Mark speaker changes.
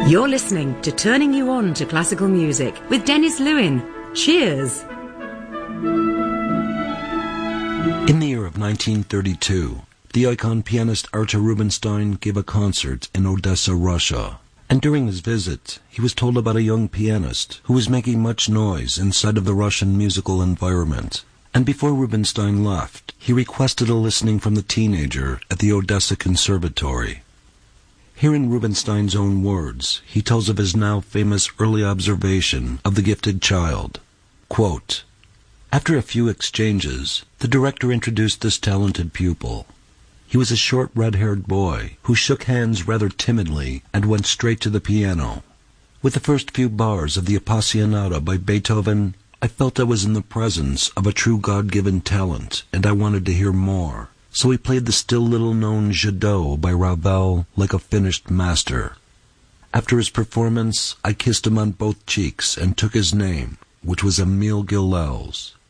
Speaker 1: You're listening to Turning You On to Classical Music with Dennis Lewin. Cheers!
Speaker 2: In the year of 1932, the icon pianist Artur Rubinstein gave a concert in Odessa, Russia. And during his visit, he was told about a young pianist who was making much noise inside of the Russian musical environment. And before Rubinstein left, he requested a listening from the teenager at the Odessa Conservatory. Here in Rubinstein's own words, he tells of his now famous early observation of the gifted child. Quote, "After a few exchanges, the director introduced this talented pupil. He was a short red-haired boy who shook hands rather timidly and went straight to the piano. With the first few bars of the Appassionata by Beethoven, I felt I was in the presence of a true God-given talent, and I wanted to hear more. So he played the still little-known Jadot by Ravel like a finished master. After his performance, I kissed him on both cheeks and took his name, which was Émile Gilels.